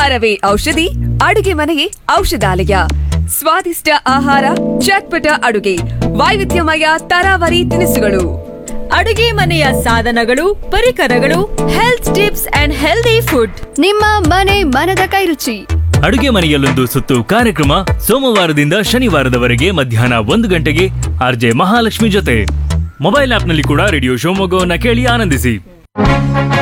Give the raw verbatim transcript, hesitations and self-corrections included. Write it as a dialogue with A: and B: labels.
A: ಆಹಾರವೇ ಔಷಧಿ, ಅಡುಗೆ ಮನೆಯೇ ಔಷಧಾಲಯ. ಸ್ವಾದಿಷ್ಟ ಆಹಾರ, ಚಟ್ಪಟ ಅಡುಗೆ, ವೈವಿಧ್ಯಮಯ ತರಾವರಿ ತಿನಿಸುಗಳು,
B: ಅಡುಗೆ ಮನೆಯ ಸಾಧನಗಳು, ಪರಿಕರಗಳು, health tips and healthy food.
A: ನಿಮ್ಮ ಮನೆ ಮನದ ಕೈರುಚಿ.
C: ಅಡುಗೆ ಮನೆಯಲ್ಲೊಂದು ಸುತ್ತು ಕಾರ್ಯಕ್ರಮ ಸೋಮವಾರದಿಂದ ಶನಿವಾರದವರೆಗೆ ಮಧ್ಯಾಹ್ನ ಒಂದು ಗಂಟೆಗೆ ಆರ್ಜೆ ಮಹಾಲಕ್ಷ್ಮಿ ಜೊತೆ. ಮೊಬೈಲ್ ಆಪ್ನಲ್ಲಿ ಕೂಡ ರೇಡಿಯೋ ಶಿವಮೊಗ್ಗವನ್ನ ಕೇಳಿ ಆನಂದಿಸಿ.